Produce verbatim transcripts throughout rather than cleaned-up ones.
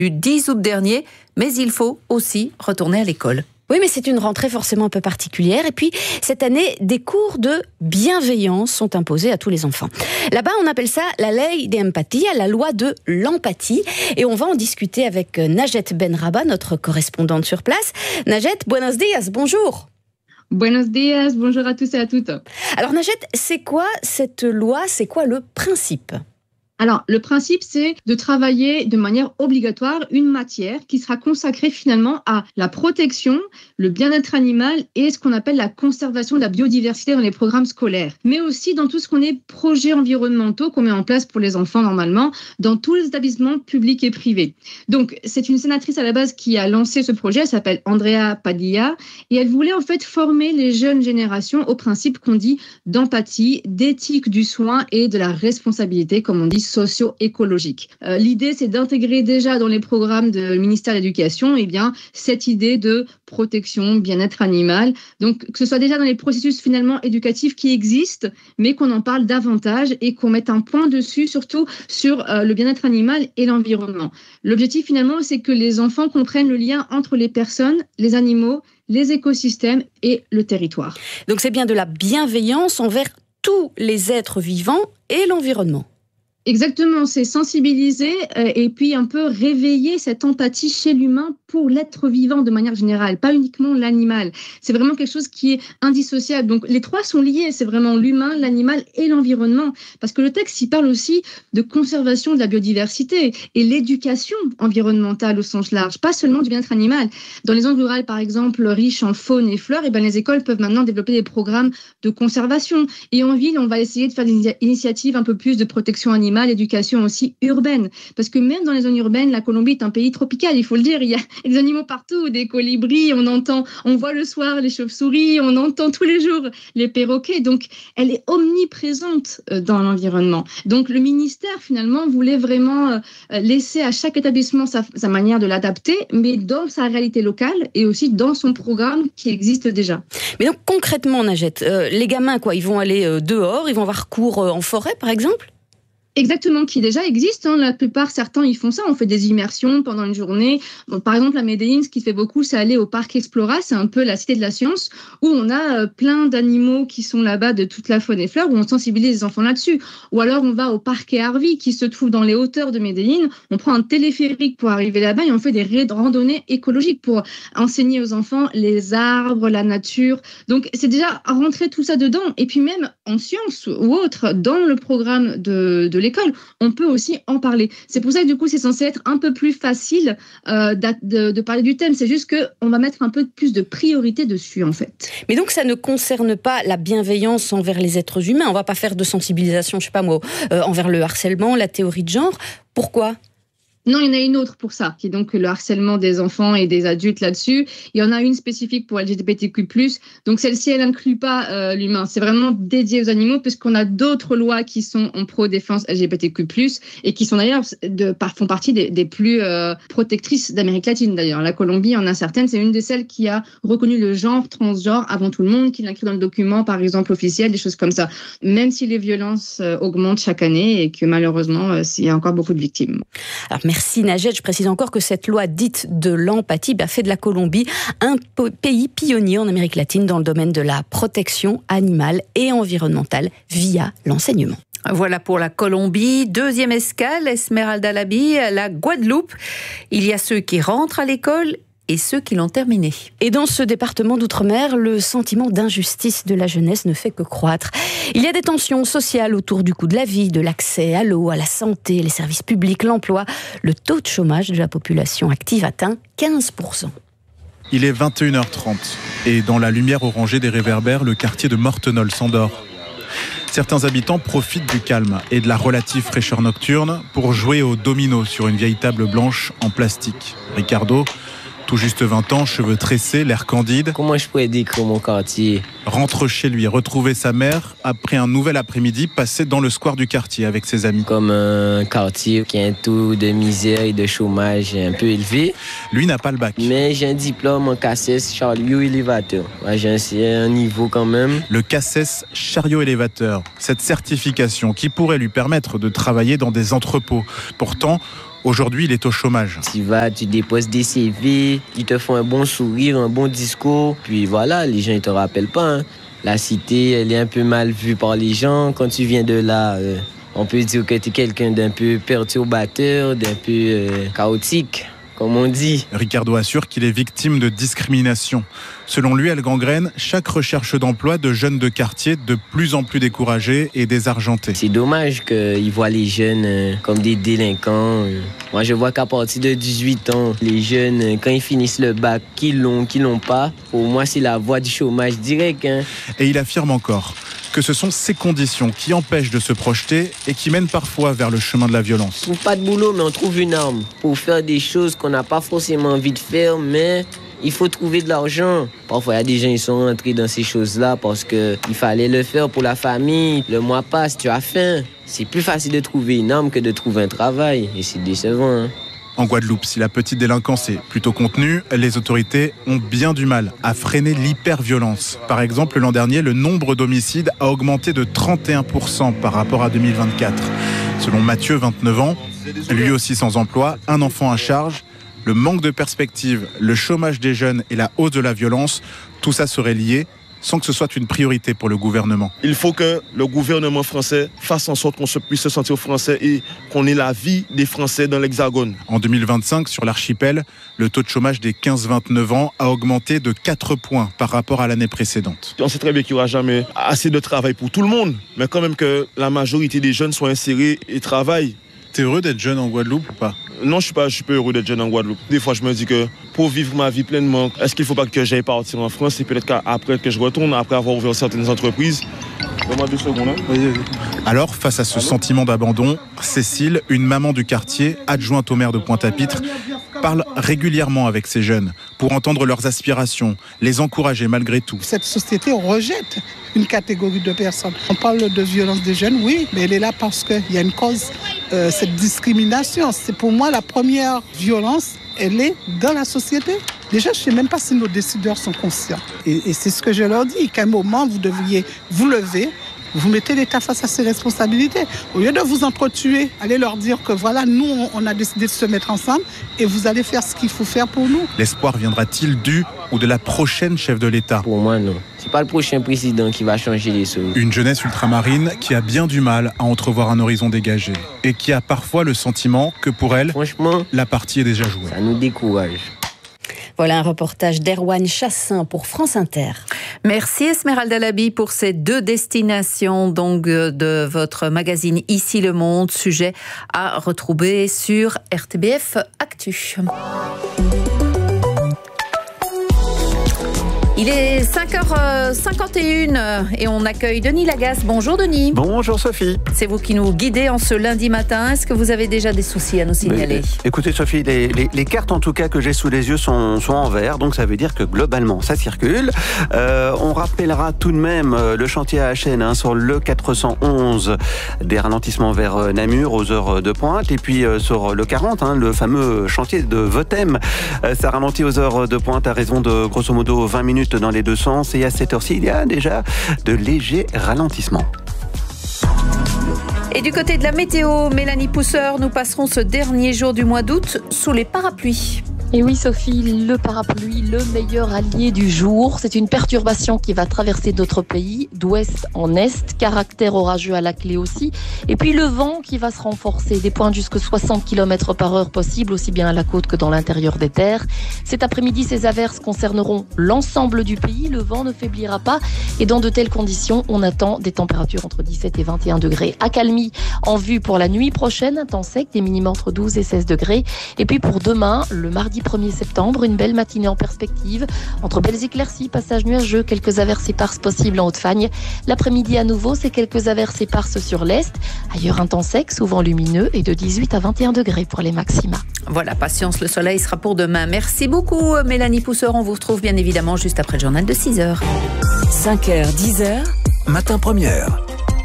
du dix août dernier, mais il faut aussi retourner à l'école. Oui, mais c'est une rentrée forcément un peu particulière. Et puis, cette année, des cours de bienveillance sont imposés à tous les enfants. Là-bas, on appelle ça la ley de empatia, la loi de l'empathie. Et on va en discuter avec Najet Benraba, notre correspondante sur place. Najet, buenos días, bonjour. Buenos días, bonjour à tous et à toutes. Alors Najet, c'est quoi cette loi? C'est quoi le principe? Alors, le principe, c'est de travailler de manière obligatoire une matière qui sera consacrée finalement à la protection, le bien-être animal et ce qu'on appelle la conservation de la biodiversité dans les programmes scolaires. Mais aussi dans tout ce qu'on est projets environnementaux qu'on met en place pour les enfants normalement dans tous les établissements publics et privés. Donc, c'est une sénatrice à la base qui a lancé ce projet, elle s'appelle Andrea Padilla et elle voulait en fait former les jeunes générations au principe qu'on dit d'empathie, d'éthique du soin et de la responsabilité, comme on dit, socio-écologique. Euh, l'idée, c'est d'intégrer déjà dans les programmes du ministère de l'Éducation eh bien, cette idée de protection, bien-être animal. Donc, que ce soit déjà dans les processus finalement éducatifs qui existent, mais qu'on en parle davantage et qu'on mette un point dessus, surtout sur euh, le bien-être animal et l'environnement. L'objectif finalement, c'est que les enfants comprennent le lien entre les personnes, les animaux, les écosystèmes et le territoire. Donc, c'est bien de la bienveillance envers tous les êtres vivants et l'environnement. Exactement, c'est sensibiliser euh, et puis un peu réveiller cette empathie chez l'humain pour l'être vivant de manière générale, pas uniquement l'animal. C'est vraiment quelque chose qui est indissociable. Donc les trois sont liés, c'est vraiment l'humain, l'animal et l'environnement. Parce que le texte, il parle aussi de conservation de la biodiversité et l'éducation environnementale au sens large, pas seulement du bien-être animal. Dans les zones rurales, par exemple, riches en faune et fleurs, et ben, les écoles peuvent maintenant développer des programmes de conservation. Et en ville, on va essayer de faire des initiatives un peu plus de protection animale, l'éducation aussi urbaine. Parce que même dans les zones urbaines, la Colombie est un pays tropical, il faut le dire. Il y a des animaux partout, des colibris, on entend, on voit le soir les chauves-souris, on entend tous les jours les perroquets. Donc, elle est omniprésente dans l'environnement. Donc, le ministère, finalement, voulait vraiment laisser à chaque établissement sa, sa manière de l'adapter, mais dans sa réalité locale et aussi dans son programme qui existe déjà. Mais donc, concrètement, Najet, euh, les gamins, quoi, ils vont aller euh, dehors, ils vont avoir cours euh, en forêt, par exemple ? Exactement, qui déjà existe. Hein. La plupart, certains, ils font ça. On fait des immersions pendant une journée. Bon, par exemple, à Medellín, ce qui fait beaucoup, c'est aller au Parc Explora. C'est un peu la cité de la science où on a euh, plein d'animaux qui sont là-bas de toute la faune et flore, où on sensibilise les enfants là-dessus. Ou alors, on va au Parc Arví qui se trouve dans les hauteurs de Medellín. On prend un téléphérique pour arriver là-bas et on fait des randonnées écologiques pour enseigner aux enfants les arbres, la nature. Donc, c'est déjà rentrer tout ça dedans. Et puis même en sciences ou autres, dans le programme de, de l'école, on peut aussi en parler. C'est pour ça que du coup, c'est censé être un peu plus facile euh, de, de parler du thème. C'est juste qu'on va mettre un peu plus de priorité dessus, en fait. Mais donc, ça ne concerne pas la bienveillance envers les êtres humains. On ne va pas faire de sensibilisation, je ne sais pas moi, euh, envers le harcèlement, la théorie de genre. Pourquoi ? Non, il y en a une autre pour ça, qui est donc le harcèlement des enfants et des adultes là-dessus. Il y en a une spécifique pour L G B T Q plus. Donc celle-ci, elle n'inclut pas euh, l'humain. C'est vraiment dédié aux animaux, puisqu'on a d'autres lois qui sont en pro-défense L G B T Q plus, et qui sont d'ailleurs de, font partie des, des plus euh, protectrices d'Amérique latine. D'ailleurs, la Colombie en a certaines. C'est une de celles qui a reconnu le genre transgenre avant tout le monde, qui l'inclut dans le document, par exemple, officiel, des choses comme ça. Même si les violences euh, augmentent chaque année et que malheureusement, euh, il y a encore beaucoup de victimes. Alors, merci Najet. Je précise encore que cette loi dite de l'empathie bah, fait de la Colombie un pays pionnier en Amérique latine dans le domaine de la protection animale et environnementale via l'enseignement. Voilà pour la Colombie. Deuxième escale, Esmeralda Labi, la Guadeloupe. Il y a ceux qui rentrent à l'école et ceux qui l'ont terminé. Et dans ce département d'outre-mer, le sentiment d'injustice de la jeunesse ne fait que croître. Il y a des tensions sociales autour du coût de la vie, de l'accès à l'eau, à la santé, les services publics, l'emploi. Le taux de chômage de la population active atteint quinze pour cent. Il est vingt et une heures trente et dans la lumière orangée des réverbères, le quartier de Mortenol s'endort. Certains habitants profitent du calme et de la relative fraîcheur nocturne pour jouer au domino sur une vieille table blanche en plastique. Ricardo, tout juste vingt ans, cheveux tressés, l'air candide. Comment je pourrais décrire mon quartier ? Rentre chez lui, retrouver sa mère après un nouvel après-midi passé dans le square du quartier avec ses amis. Comme un quartier qui a un taux de misère et de chômage un peu élevé. Lui n'a pas le bac. Mais j'ai un diplôme en C A C E S chariot-élévateur. J'ai un niveau quand même. Le C A C E S chariot-élévateur, cette certification qui pourrait lui permettre de travailler dans des entrepôts. Pourtant, Aujourd'hui, il est au chômage. Tu vas, tu déposes des C V, ils te font un bon sourire, un bon discours, puis voilà, les gens ne te rappellent pas. Hein. La cité, elle est un peu mal vue par les gens. Quand tu viens de là, euh, on peut dire que tu es quelqu'un d'un peu perturbateur, d'un peu euh, chaotique, comme on dit. Ricardo assure qu'il est victime de discrimination. Selon lui, elle gangrène chaque recherche d'emploi de jeunes de quartier de plus en plus découragés et désargentés. C'est dommage qu'ils voient les jeunes euh, comme des délinquants. Moi, je vois qu'à partir de dix-huit ans, les jeunes, euh, quand ils finissent le bac, qu'ils l'ont, qu'ils l'ont pas, pour moi, c'est la voie du chômage direct. Hein. Et il affirme encore que ce sont ces conditions qui empêchent de se projeter et qui mènent parfois vers le chemin de la violence. On ne trouve pas de boulot, mais on trouve une arme pour faire des choses qu'on n'a pas forcément envie de faire, mais il faut trouver de l'argent. Parfois, il y a des gens qui sont rentrés dans ces choses-là parce qu'il fallait le faire pour la famille. Le mois passe, tu as faim. C'est plus facile de trouver une arme que de trouver un travail. Et c'est décevant. Hein. En Guadeloupe, si la petite délinquance est plutôt contenue, les autorités ont bien du mal à freiner l'hyperviolence. Par exemple, l'an dernier, le nombre d'homicides a augmenté de trente et un pour cent par rapport à deux mille vingt-quatre. Selon Mathieu, vingt-neuf ans, lui aussi sans emploi, un enfant à charge, le manque de perspective, le chômage des jeunes et la hausse de la violence, tout ça serait lié sans que ce soit une priorité pour le gouvernement. Il faut que le gouvernement français fasse en sorte qu'on se puisse se sentir français et qu'on ait la vie des Français dans l'Hexagone. En deux mille vingt-cinq, sur l'archipel, le taux de chômage des quinze vingt-neuf ans a augmenté de quatre points par rapport à l'année précédente. On sait très bien qu'il n'y aura jamais assez de travail pour tout le monde, mais quand même que la majorité des jeunes soient insérés et travaillent. T'es heureux d'être jeune en Guadeloupe ou pas ? Non, je suis pas, je suis pas heureux d'être jeune en Guadeloupe. Des fois, je me dis que pour vivre ma vie pleinement, est-ce qu'il ne faut pas que j'aille partir en France et peut-être qu'après que je retourne, après avoir ouvert certaines entreprises. Donne-moi deux secondes. Hein. Vas-y, vas-y. Alors, face à ce Allô sentiment d'abandon, Cécile, une maman du quartier, adjointe au maire de Pointe-à-Pitre, parle régulièrement avec ces jeunes pour entendre leurs aspirations, les encourager malgré tout. Cette société rejette une catégorie de personnes. On parle de violence des jeunes, oui, mais elle est là parce qu'il y a une cause, euh, cette discrimination. C'est pour moi la première violence, elle est dans la société. Déjà, je ne sais même pas si nos décideurs sont conscients. Et, et c'est ce que je leur dis, qu'à un moment, vous devriez vous lever, vous mettez l'État face à ses responsabilités. Au lieu de vous entretuer, allez leur dire que voilà, nous, on a décidé de se mettre ensemble et vous allez faire ce qu'il faut faire pour nous. L'espoir viendra-t-il du ou de la prochaine chef de l'État ? Pour moi, non. C'est pas le prochain président qui va changer les choses. Une jeunesse ultramarine qui a bien du mal à entrevoir un horizon dégagé et qui a parfois le sentiment que pour elle, franchement, la partie est déjà jouée. Ça nous décourage. Voilà un reportage d'Erwan Chassin pour France Inter. Merci Esmeralda Labi pour ces deux destinations donc de votre magazine Ici le Monde, sujet à retrouver sur R T B F Actu. Il est cinq heures cinquante et une et on accueille Denis Lagasse. Bonjour Denis. Bonjour Sophie. C'est vous qui nous guidez en ce lundi matin. Est-ce que vous avez déjà des soucis à nous signaler ? Mais, écoutez Sophie, les, les, les cartes en tout cas que j'ai sous les yeux sont, sont en vert, donc ça veut dire que globalement ça circule. Euh, on rappellera tout de même le chantier à Achen hein, sur le quatre cent onze, des ralentissements vers Namur aux heures de pointe, et puis euh, sur le quarante, hein, le fameux chantier de Votem, euh, ça ralentit aux heures de pointe à raison de grosso modo vingt minutes dans les deux sens, et à cette heure-ci, il y a déjà de légers ralentissements. Et du côté de la météo, Mélanie Pousseur, nous passerons ce dernier jour du mois d'août sous les parapluies. Et oui Sophie, le parapluie, le meilleur allié du jour. C'est une perturbation qui va traverser notre pays d'ouest en est, caractère orageux à la clé aussi. Et puis le vent qui va se renforcer, des pointes jusqu'à soixante kilomètres par heure possibles, aussi bien à la côte que dans l'intérieur des terres. Cet après-midi, ces averses concerneront l'ensemble du pays. Le vent ne faiblira pas et dans de telles conditions, on attend des températures entre dix-sept et vingt et un degrés. Accalmie en vue pour la nuit prochaine, un temps sec, des minima entre douze et seize degrés. Et puis pour demain, le mardi premier septembre, une belle matinée en perspective, entre belles éclaircies, passages nuageux, quelques averses éparses possibles en Haute-Fagne. L'après-midi à nouveau, c'est quelques averses éparses sur l'est. Ailleurs, un temps sec, souvent lumineux, et de dix-huit à vingt et un degrés pour les maxima. Voilà, patience, le soleil sera pour demain. Merci beaucoup Mélanie Pousseur, on vous retrouve bien évidemment juste après le journal de six heures. cinq heures, dix heures, matin première.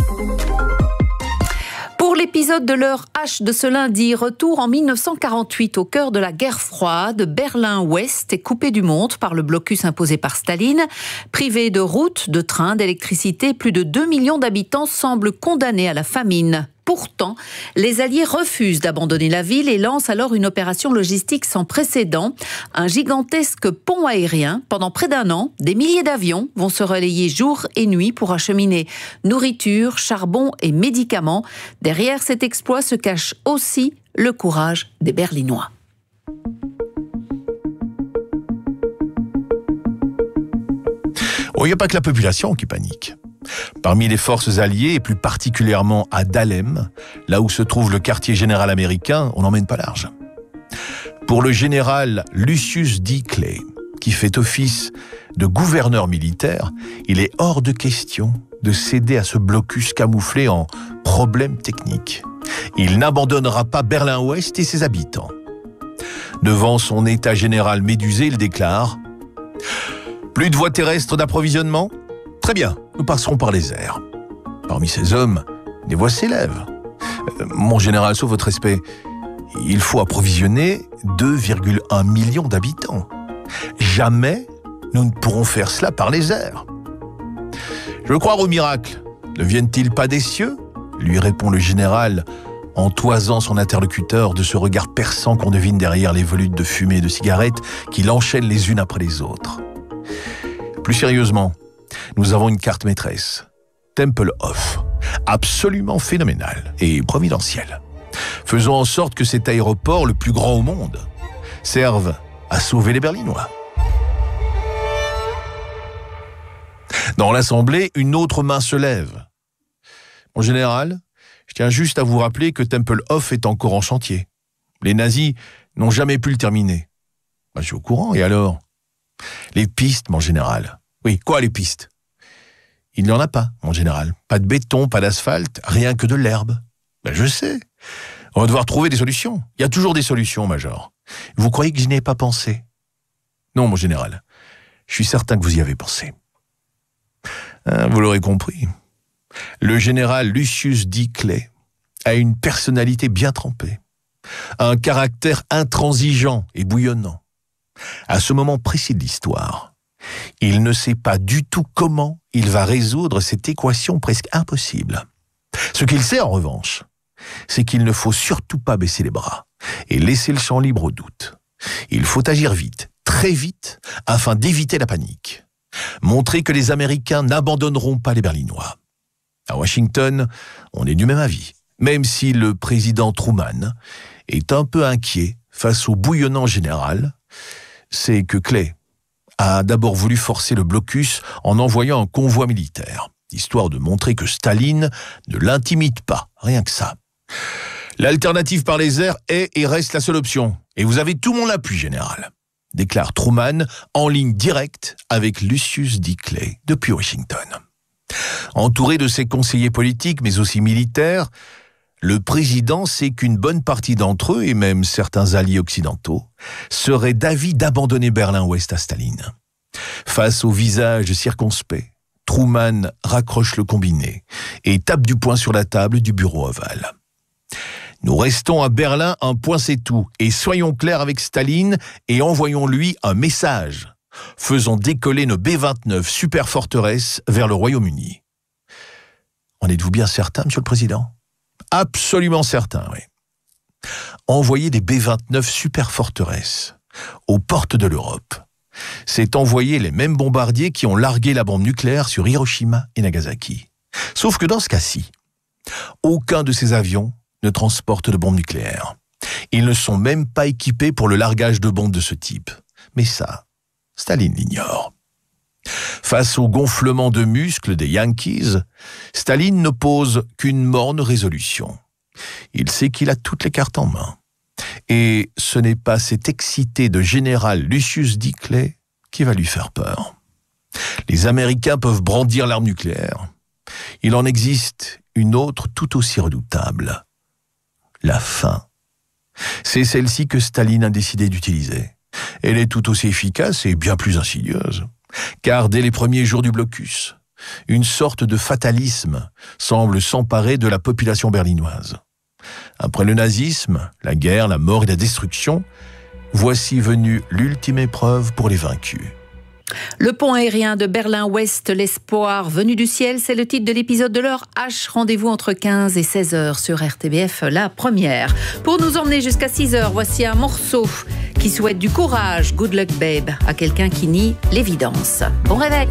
Pour l'épisode de l'heure H de ce lundi, retour en mille neuf cent quarante-huit, au cœur de la guerre froide, Berlin-Ouest est coupé du monde par le blocus imposé par Staline. Privé de routes, de trains, d'électricité, plus de deux millions d'habitants semblent condamnés à la famine. Pourtant, les Alliés refusent d'abandonner la ville et lancent alors une opération logistique sans précédent, un gigantesque pont aérien. Pendant près d'un an, des milliers d'avions vont se relayer jour et nuit pour acheminer nourriture, charbon et médicaments. Derrière cet exploit se cache aussi le courage des Berlinois. Oh, il n'y a pas que la population qui panique. Parmi les forces alliées, et plus particulièrement à Dahlem, là où se trouve le quartier général américain, on n'emmène pas large. Pour le général Lucius D. Clay, qui fait office de gouverneur militaire, il est hors de question de céder à ce blocus camouflé en problème technique. Il n'abandonnera pas Berlin-Ouest et ses habitants. Devant son état général médusé, il déclare « Plus de voies terrestres d'approvisionnement ? Très bien, nous passerons par les airs. » Parmi ces hommes, des voix s'élèvent. Euh, « Mon général, sauf votre respect, il faut approvisionner deux virgule un millions d'habitants. Jamais nous ne pourrons faire cela par les airs. » « Je veux croire au miracle. Ne viennent-ils pas des cieux ?» lui répond le général en toisant son interlocuteur de ce regard perçant qu'on devine derrière les volutes de fumée et de cigarettes qu'il enchaîne les unes après les autres. Plus sérieusement, nous avons une carte maîtresse, Tempelhof, absolument phénoménale et providentielle. Faisons en sorte que cet aéroport, le plus grand au monde, serve à sauver les Berlinois. Dans l'Assemblée, une autre main se lève. Mon général, je tiens juste à vous rappeler que Tempelhof est encore en chantier. Les nazis n'ont jamais pu le terminer. Ben, je suis au courant, et alors ? Les pistes, mon général. Oui, quoi les pistes ? Il n'y en a pas, mon général. Pas de béton, pas d'asphalte, rien que de l'herbe. Ben, je sais. On va devoir trouver des solutions. Il y a toujours des solutions, Major. Vous croyez que je n'y ai pas pensé ? Non, mon général. Je suis certain que vous y avez pensé. Hein, vous l'aurez compris. Le général Lucius D. Clay a une personnalité bien trempée, un caractère intransigeant et bouillonnant. À ce moment précis de l'histoire, il ne sait pas du tout comment il va résoudre cette équation presque impossible. Ce qu'il sait en revanche, c'est qu'il ne faut surtout pas baisser les bras et laisser le champ libre au doute. Il faut agir vite, très vite, afin d'éviter la panique. Montrer que les Américains n'abandonneront pas les Berlinois. À Washington, on est du même avis, même si le président Truman est un peu inquiet face au bouillonnant général. C'est que Clay a d'abord voulu forcer le blocus en envoyant un convoi militaire, histoire de montrer que Staline ne l'intimide pas, rien que ça. L'alternative par les airs est et reste la seule option, et vous avez tout mon appui, général, déclare Truman en ligne directe avec Lucius D. Clay depuis Washington. Entouré de ses conseillers politiques, mais aussi militaires, le président sait qu'une bonne partie d'entre eux, et même certains alliés occidentaux, seraient d'avis d'abandonner Berlin-Ouest à Staline. Face au visage circonspect, Truman raccroche le combiné et tape du poing sur la table du bureau ovale. Nous restons à Berlin, un point c'est tout, et soyons clairs avec Staline et envoyons-lui un message. Faisons décoller nos B vingt-neuf superforteresses vers le Royaume-Uni. En êtes-vous bien certain, Monsieur le Président ? Absolument certain, oui. Envoyer des B vingt-neuf superforteresses aux portes de l'Europe, c'est envoyer les mêmes bombardiers qui ont largué la bombe nucléaire sur Hiroshima et Nagasaki. Sauf que dans ce cas-ci, aucun de ces avions ne transporte de bombes nucléaires. Ils ne sont même pas équipés pour le largage de bombes de ce type. Mais ça, Staline l'ignore. Face au gonflement de muscles des Yankees, Staline ne pose qu'une morne résolution. Il sait qu'il a toutes les cartes en main. Et ce n'est pas cet excité de général Lucius D. Clay qui va lui faire peur. Les Américains peuvent brandir l'arme nucléaire. Il en existe une autre tout aussi redoutable. La faim. C'est celle-ci que Staline a décidé d'utiliser. Elle est tout aussi efficace et bien plus insidieuse. Car dès les premiers jours du blocus, une sorte de fatalisme semble s'emparer de la population berlinoise. Après le nazisme, la guerre, la mort et la destruction, voici venue l'ultime épreuve pour les vaincus. Le pont aérien de Berlin-Ouest, l'espoir venu du ciel, c'est le titre de l'épisode de l'heure H. Rendez-vous entre quinze et seize heures sur R T B F, la première. Pour nous emmener jusqu'à six heures, voici un morceau qui souhaite du courage, Good Luck Babe, à quelqu'un qui nie l'évidence. Bon réveil.